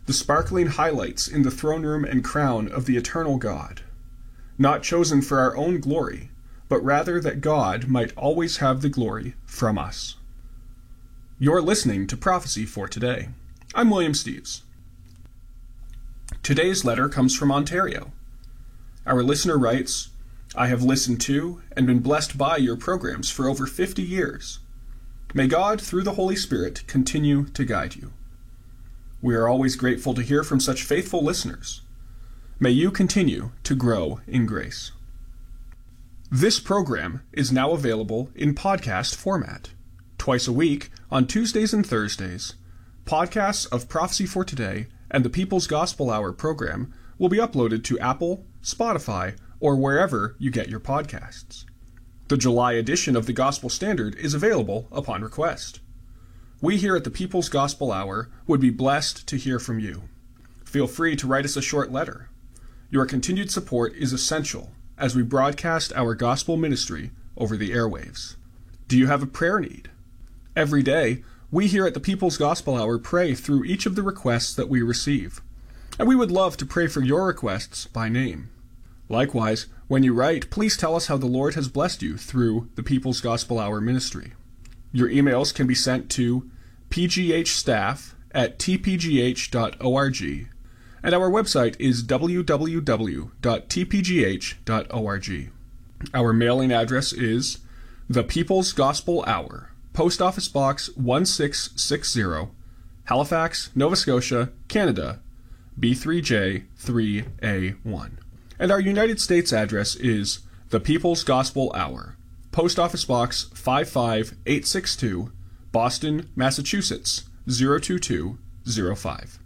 the sparkling highlights in the throne room and crown of the eternal God, not chosen for our own glory, but rather that God might always have the glory from us. You're listening to Prophecy for Today. I'm William Steves. Today's letter comes from Ontario. Our listener writes, "I have listened to and been blessed by your programs for over 50 years. May God, through the Holy Spirit, continue to guide you. We are always grateful to hear from such faithful listeners. May you continue to grow in grace." This program is now available in podcast format. Twice a week, on Tuesdays and Thursdays, podcasts of Prophecy for Today and the People's Gospel Hour program will be uploaded to Apple, Spotify, or wherever you get your podcasts. The July edition of the Gospel Standard is available upon request. We here at the People's Gospel Hour would be blessed to hear from you. Feel free to write us a short letter. Your continued support is essential as we broadcast our gospel ministry over the airwaves. Do you have a prayer need? Every day, we here at the People's Gospel Hour pray through each of the requests that we receive, and we would love to pray for your requests by name. Likewise, when you write, please tell us how the Lord has blessed you through the People's Gospel Hour ministry. Your emails can be sent to pghstaff@tpgh.org, and our website is www.tpgh.org. Our mailing address is The People's Gospel Hour, Post Office Box 1660, Halifax, Nova Scotia, Canada, B3J3A1. And our United States address is The People's Gospel Hour, Post Office Box 55862, Boston, Massachusetts, 02205.